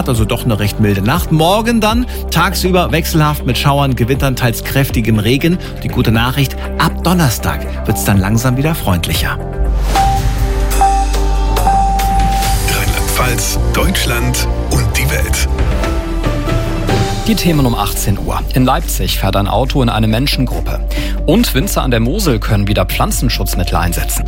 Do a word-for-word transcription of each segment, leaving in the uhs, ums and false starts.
Also doch eine recht milde Nacht. Morgen dann tagsüber wechselhaft mit Schauern, Gewittern, teils kräftigem Regen. Die gute Nachricht, ab Donnerstag wird es dann langsam wieder freundlicher. Rheinland-Pfalz, Deutschland und die Welt. Die Themen um achtzehn Uhr. In Leipzig fährt ein Auto in eine Menschengruppe. Und Winzer an der Mosel können wieder Pflanzenschutzmittel einsetzen.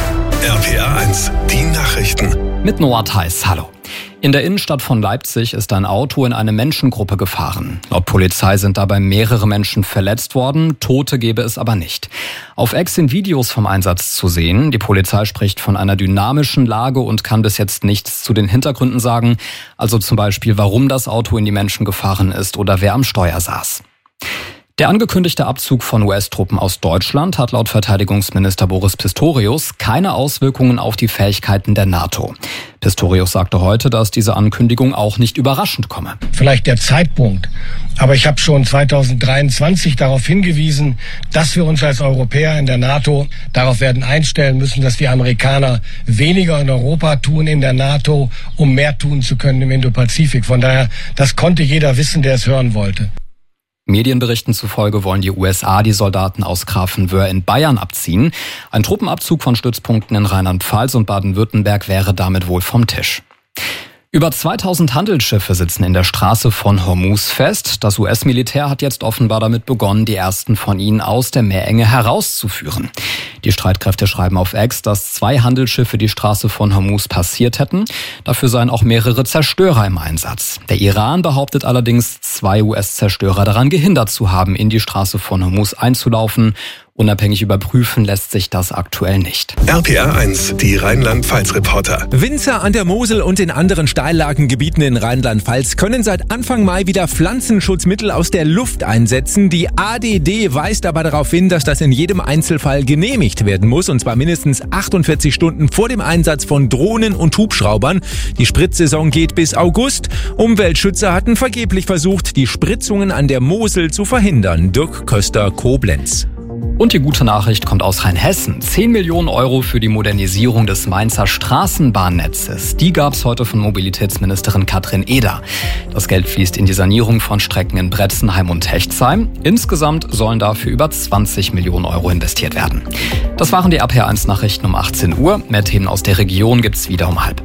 R P R eins, die Nachrichten. Mit Noah Theis, hallo. In der Innenstadt von Leipzig ist ein Auto in eine Menschengruppe gefahren. Laut Polizei sind dabei mehrere Menschen verletzt worden, Tote gebe es aber nicht. Auf X sind Videos vom Einsatz zu sehen. Die Polizei spricht von einer dynamischen Lage und kann bis jetzt nichts zu den Hintergründen sagen. Also zum Beispiel, warum das Auto in die Menschen gefahren ist oder wer am Steuer saß. Der angekündigte Abzug von U S-Truppen aus Deutschland hat laut Verteidigungsminister Boris Pistorius keine Auswirkungen auf die Fähigkeiten der NATO. Pistorius sagte heute, dass diese Ankündigung auch nicht überraschend komme. Vielleicht der Zeitpunkt, aber ich habe schon zweitausenddreiundzwanzig darauf hingewiesen, dass wir uns als Europäer in der NATO darauf werden einstellen müssen, dass die Amerikaner weniger in Europa tun in der NATO, um mehr tun zu können im Indopazifik. Von daher, das konnte jeder wissen, der es hören wollte. Medienberichten zufolge wollen die U S A die Soldaten aus Grafenwöhr in Bayern abziehen. Ein Truppenabzug von Stützpunkten in Rheinland-Pfalz und Baden-Württemberg wäre damit wohl vom Tisch. Über zweitausend Handelsschiffe sitzen in der Straße von Hormuz fest. Das U S-Militär hat jetzt offenbar damit begonnen, die ersten von ihnen aus der Meerenge herauszuführen. Die Streitkräfte schreiben auf X, dass zwei Handelsschiffe die Straße von Hormuz passiert hätten. Dafür seien auch mehrere Zerstörer im Einsatz. Der Iran behauptet allerdings, zwei U S-Zerstörer daran gehindert zu haben, in die Straße von Hormuz einzulaufen. Unabhängig überprüfen lässt sich das aktuell nicht. R P R eins, die Rheinland-Pfalz-Reporter. Winzer an der Mosel und in anderen Steillagengebieten in Rheinland-Pfalz können seit Anfang Mai wieder Pflanzenschutzmittel aus der Luft einsetzen. Die A D D weist aber darauf hin, dass das in jedem Einzelfall genehmigt werden muss, und zwar mindestens achtundvierzig Stunden vor dem Einsatz von Drohnen und Hubschraubern. Die Spritzsaison geht bis August. Umweltschützer hatten vergeblich versucht, die Spritzungen an der Mosel zu verhindern. Dirk Köster, Koblenz. Und die gute Nachricht kommt aus Rheinhessen. zehn Millionen Euro für die Modernisierung des Mainzer Straßenbahnnetzes. Die gab es heute von Mobilitätsministerin Katrin Eder. Das Geld fließt in die Sanierung von Strecken in Bretzenheim und Techsheim. Insgesamt sollen dafür über zwanzig Millionen Euro investiert werden. Das waren die R P R eins Nachrichten um achtzehn Uhr. Mehr Themen aus der Region gibt's wieder um halb.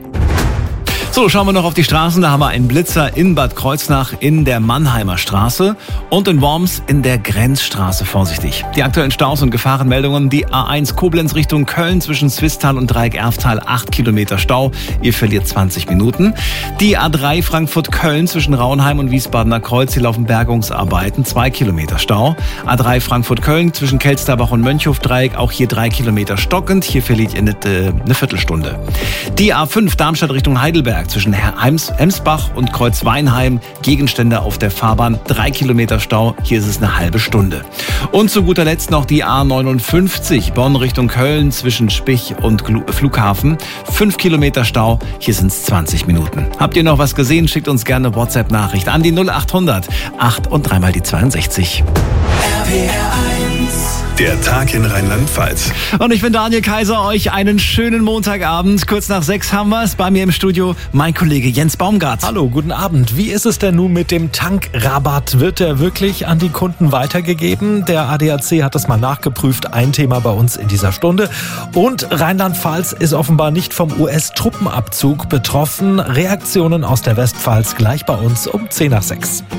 So, schauen wir noch auf die Straßen. Da haben wir einen Blitzer in Bad Kreuznach in der Mannheimer Straße und in Worms in der Grenzstraße. Vorsichtig. Die aktuellen Staus und Gefahrenmeldungen. Die A eins Koblenz Richtung Köln zwischen Swisttal und Dreieck-Erftal acht Kilometer Stau. Ihr verliert zwanzig Minuten. Die A drei Frankfurt-Köln zwischen Raunheim und Wiesbadener Kreuz. Hier laufen Bergungsarbeiten. zwei Kilometer Stau. A drei Frankfurt-Köln zwischen Kelsterbach und Mönchhof-Dreieck. Auch hier drei Kilometer stockend. Hier verliert ihr eine, äh, eine Viertelstunde. Die A fünf Darmstadt Richtung Heidelberg zwischen Hemsbach und Kreuzweinheim. Gegenstände auf der Fahrbahn. Drei Kilometer Stau. Hier ist es eine halbe Stunde. Und zu guter Letzt noch die A neunundfünfzig Bonn Richtung Köln zwischen Spich und Flughafen. Fünf Kilometer Stau. Hier sind es zwanzig Minuten. Habt ihr noch was gesehen? Schickt uns gerne WhatsApp-Nachricht an die null achthundert acht und dreimal die zweiundsechzig. R P R eins, der Tag in Rheinland-Pfalz. Und ich bin Daniel Kaiser. Euch einen schönen Montagabend. Kurz nach sechs haben wir es. Bei mir im Studio mein Kollege Jens Baumgart. Hallo, guten Abend. Wie ist es denn nun mit dem Tankrabatt? Wird der wirklich an die Kunden weitergegeben? Der A D A C hat das mal nachgeprüft. Ein Thema bei uns in dieser Stunde. Und Rheinland-Pfalz ist offenbar nicht vom U S-Truppenabzug betroffen. Reaktionen aus der Westpfalz gleich bei uns um zehn nach sechs.